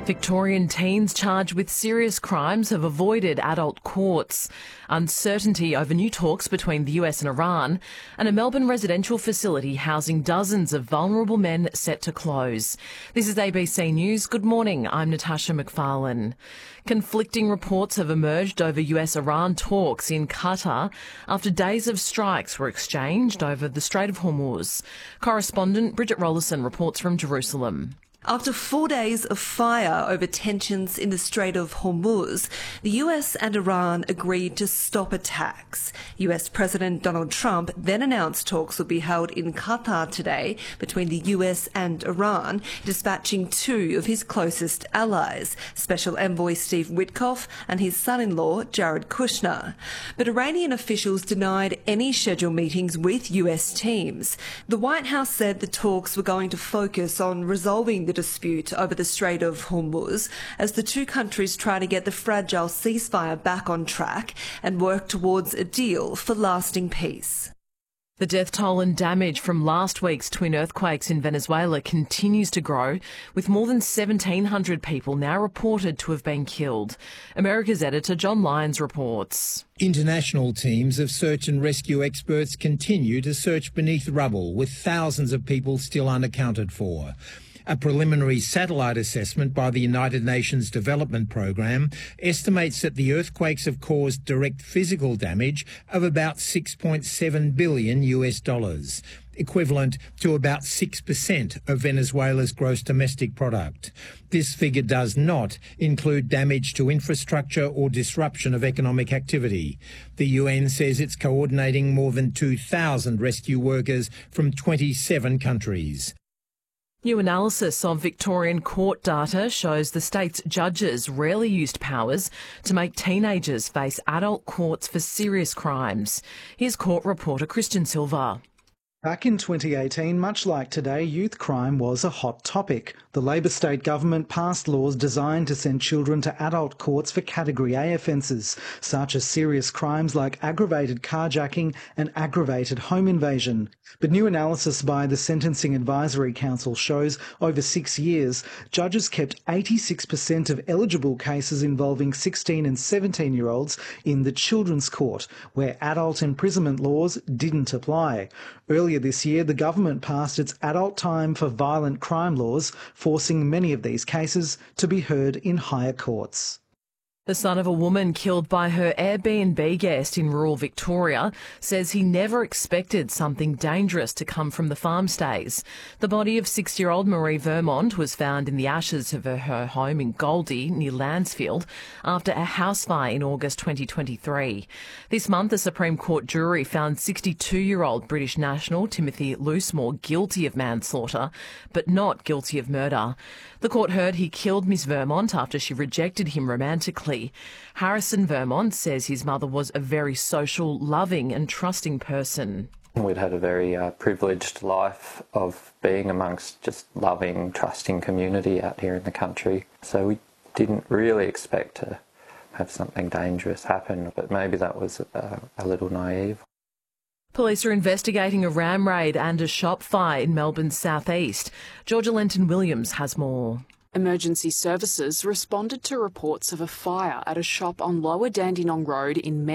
Victorian teens charged with serious crimes have avoided adult courts. Uncertainty over new talks between the US and Iran, and a Melbourne residential facility housing dozens of vulnerable men set to close. This is ABC News. Good morning. I'm Natasha McFarlane. Conflicting reports have emerged over US-Iran talks in Qatar after days of strikes were exchanged over the Strait of Hormuz. Correspondent Bridget Rollison reports from Jerusalem. After 4 days of fire over tensions in the Strait of Hormuz, the US and Iran agreed to stop attacks. US President Donald Trump then announced talks would be held in Qatar today between the US and Iran, dispatching two of his closest allies, Special Envoy Steve Witkoff and his son-in-law Jared Kushner. But Iranian officials denied any scheduled meetings with US teams. The White House said the talks were going to focus on resolving the dispute over the Strait of Hormuz as the two countries try to get the fragile ceasefire back on track and work towards a deal for lasting peace. The death toll and damage from last week's twin earthquakes in Venezuela continues to grow, with more than 1,700 people now reported to have been killed. America's editor John Lyons reports. International teams of search and rescue experts continue to search beneath rubble, with thousands of people still unaccounted for. A preliminary satellite assessment by the United Nations Development Programme estimates that the earthquakes have caused direct physical damage of about $6.7 billion, equivalent to about 6% of Venezuela's gross domestic product. This figure does not include damage to infrastructure or disruption of economic activity. The UN says it's coordinating more than 2,000 rescue workers from 27 countries. New analysis of Victorian court data shows the state's judges rarely used powers to make teenagers face adult courts for serious crimes. Here's court reporter Christian Silva. Back in 2018, much like today, youth crime was a hot topic. The Labor state government passed laws designed to send children to adult courts for Category A offences, such as serious crimes like aggravated carjacking and aggravated home invasion. But new analysis by the Sentencing Advisory Council shows over 6 years, judges kept 86% of eligible cases involving 16 and 17-year-olds in the Children's Court, where adult imprisonment laws didn't apply. Earlier this year, the government passed its adult time for violent crime laws, forcing many of these cases to be heard in higher courts. The son of a woman killed by her Airbnb guest in rural Victoria says he never expected something dangerous to come from the farm stays. The body of 6-year-old Marie Vermont was found in the ashes of her home in Goldie, near Landsfield, after a house fire in August 2023. This month, the Supreme Court jury found 62-year-old British national Timothy Loosemore guilty of manslaughter, but not guilty of murder. The court heard he killed Miss Vermont after she rejected him romantically. Harrison Vermont says his mother was a very social, loving and trusting person. We'd had a very privileged life of being amongst just loving, trusting community out here in the country. So we didn't really expect to have something dangerous happen, but maybe that was a little naive. Police are investigating a ram raid and a shop fire in Melbourne's southeast. Georgia Lenton-Williams has more. Emergency services responded to reports of a fire at a shop on Lower Dandenong Road in